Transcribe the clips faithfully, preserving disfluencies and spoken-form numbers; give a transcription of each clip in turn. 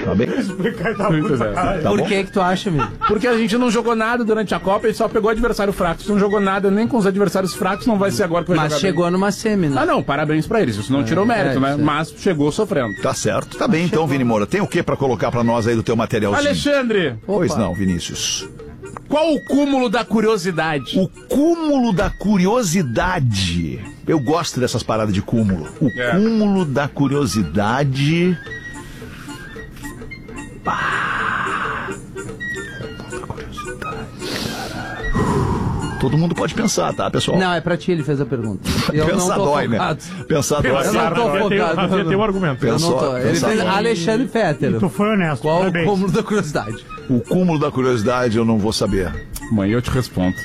Tá bem? Tá Tá Por bom? que que tu acha, amigo? Porque a gente não jogou nada durante a Copa e só pegou adversário fraco. Se não jogou nada nem com os adversários fracos, não vai ser agora que vai Mas jogar chegou bem. numa semi, né? Ah, não, parabéns pra eles. Isso não tirou mérito, é, né? isso é. Mas chegou sofrendo. Tá certo. Tá bem, então, Vini Moura. Tem o que pra colocar pra nós aí do teu materialzinho? Alexandre, Pois não, Vinícius. qual o cúmulo da curiosidade? O cúmulo da curiosidade. Eu gosto dessas paradas de cúmulo. O É. cúmulo da curiosidade. Ah. Todo mundo pode pensar, tá, pessoal? Não, é pra ti, ele fez a pergunta. Eu não Pensar tô dói, focado. né? Pensar dói. Eu não tô Rafinha tem- focado. Rafinha tem um argumento. Eu não Pensou- tô. Ele pensar fez dói. Alexandre Fetter. Tu foi honesto. Qual o parabéns. cúmulo da curiosidade? O cúmulo da curiosidade eu não vou saber. Amanhã eu te respondo.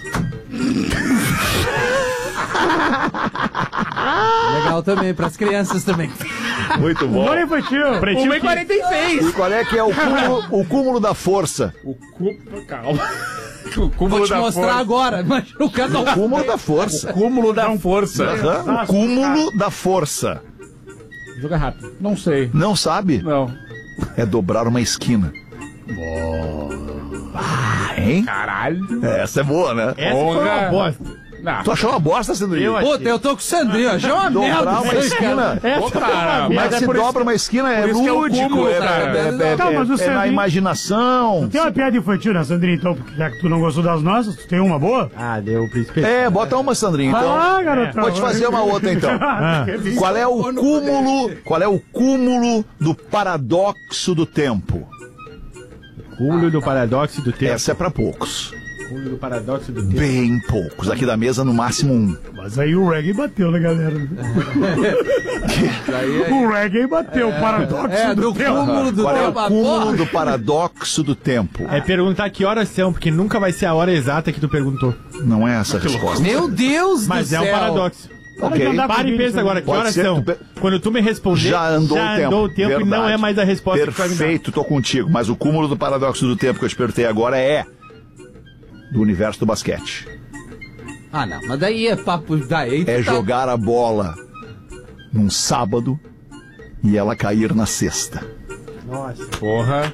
Legal também, pras crianças também. Muito bom. Humor infantil. Pretinho uma e que- quarenta e seis. E qual é que é o cúmulo, o cúmulo da força? O cúmulo... Calma. O cúmulo Vou te da mostrar força. agora. Imagina o cara O tá... cúmulo da força. O cúmulo da força. Aham, o cúmulo da força. Joga rápido. Não sei. Não sabe? Não. É dobrar uma esquina. Ah, hein? Caralho. Essa é boa, né? Essa foi uma Porra. bosta. Não. Tu achou uma bosta, Sandrinho? Eu achei. Puta, eu tô com o Sandrinho, achei uma merda. Dobrar uma isso aí, cara. esquina. Essa Ô, foi cara, uma Como é merda. que se por isso dobra uma esquina? É por isso que é o lúdico, cúmulo, é, cara. é, é, é, Tá, mas o é na Sandrinho- imaginação. Tem uma piada infantil, né, Sandrinho? Então, porque já que tu não gostou das nossas, tu tem uma boa? Ah, deu o príncipe. É, bota uma, Sandrinho, então. Ah, garotão. Vou te fazer uma outra, então. Qual é o cúmulo, qual é o cúmulo do paradoxo do tempo? Cúmulo do paradoxo do tempo. Essa é pra poucos. Cúmulo do paradoxo do tempo. Bem poucos. Aqui da mesa, no máximo um. Mas aí o reggae bateu, né, galera? O reggae bateu, o paradoxo É, do do tempo. cúmulo do Qual é o tempo. cúmulo porra. do paradoxo do tempo? É perguntar que horas são, porque nunca vai ser a hora exata que tu perguntou. Não é essa a resposta. Meu Deus Mas do é um céu. paradoxo. Ok. Para e pensa agora, que Pode horas ser, são? tu pe- Quando tu me responder, Já andou o tempo. andou o tempo e não Verdade. é mais a resposta que tu vai me dar. Perfeito, tô contigo. Mas o cúmulo do paradoxo do tempo que eu te perguntei agora é do universo do basquete. Ah, não, mas daí é papo... Daí tu É tá- jogar a bola num sábado e ela cair na sexta. Nossa. Porra.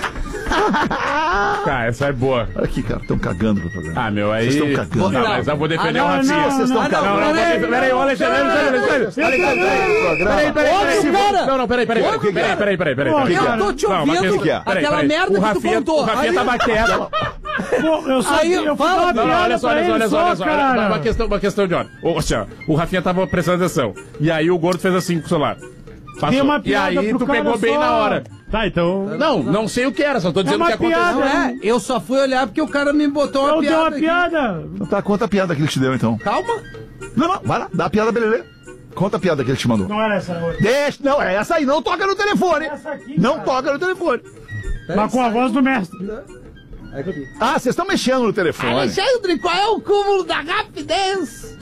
Cara, essa é boa. Olha aqui, cara, estão cagando pro programa. Ah, meu, aí... Vocês estão cagando. Não, mas eu vou defender Ah, o não, Rafinha. não, Vocês estão Ah, não, cagando. Não, não, peraí. peraí, peraí, ô Alexandre, Alexandre, Alexandre. Peraí, Peraí, peraí, peraí. Ô, cara! Não, não, peraí, peraí, peraí, peraí, peraí, peraí, peraí. Pô, peraí. que Eu tô te Não, mas ouvindo. que que é? Peraí, Aquela peraí. merda O que tu Rafinha, contou. o Rafinha Aí- tava quieto. Pô, eu só Aí, eu fui fala. dar uma Não, não, piada olha só, pra olha só, ele olha só, olha só. cara. Uma questão, uma questão de ordem. Ô, assim, ó, o Rafinha tava prestando atenção. E aí o gordo fez assim com o celular. Passou. Tem uma E piada aí pro tu cara pegou bem só. na hora. Tá, então... Não, não sei o que era, só tô dizendo o uma que aconteceu. piada. É, eu só fui olhar porque o cara me botou uma Eu dei piada. uma aqui. piada. Então tá, conta a piada que ele te deu, então. Calma. Não, não, vai lá, dá a piada pra ele ler. Conta a piada que ele te mandou. Não era essa, era outra. Deixa, não, é essa aí, não toca no telefone. Essa aqui, Não cara. toca no telefone. Mas com a voz do mestre. Aqui. Ah, vocês estão mexendo no telefone. Alexandre, qual é o cúmulo da rapidez?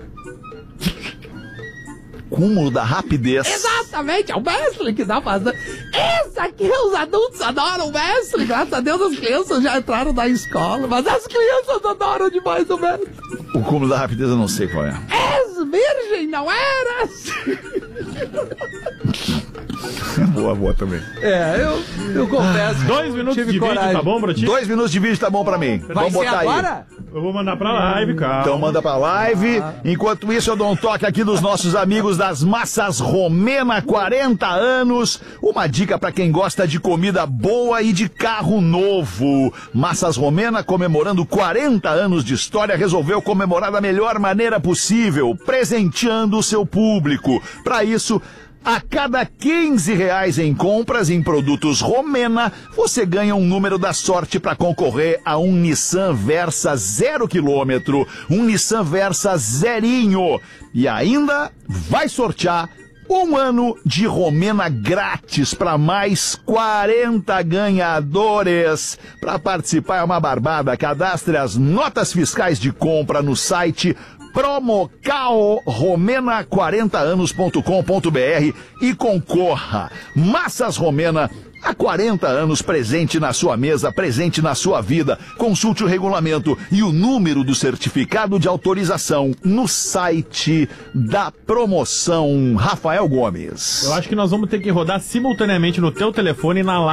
Cúmulo da rapidez. Exatamente, é o mestre que dá fazendo. Esse aqui os adultos adoram o mestre. Graças a Deus as crianças já entraram na escola, mas as crianças adoram demais o mestre. O cúmulo da rapidez eu não sei qual é. És virgem, não eras? Boa, boa também. É, eu, eu confesso. Dois minutos tive de vídeo, coragem. tá bom, Brotinho? Dois minutos de vídeo tá bom pra mim. Vai Vamos ser botar aí. agora? Eu vou mandar pra live, cara. Então manda pra live. Enquanto isso, eu dou um toque aqui dos nossos amigos das Massas Romena, quarenta anos. Uma dica pra quem gosta de comida boa e de carro novo. Massas Romena, comemorando quarenta anos de história, resolveu comemorar da melhor maneira possível, presenteando o seu público. Pra isso, a cada quinze reais em compras em produtos Romena, você ganha um número da sorte para concorrer a um Nissan Versa zero quilômetro, um Nissan Versa zerinho. E ainda vai sortear um ano de Romena grátis para mais quarenta ganhadores. Para participar é uma barbada. Cadastre as notas fiscais de compra no site promocal romena quarenta anos ponto com ponto br e concorra. Massas Romena, há quarenta anos presente na sua mesa, presente na sua vida. Consulte o regulamento e o número do certificado de autorização no site da promoção. Rafael Gomes. Eu acho que nós vamos ter que rodar simultaneamente no teu telefone e na live.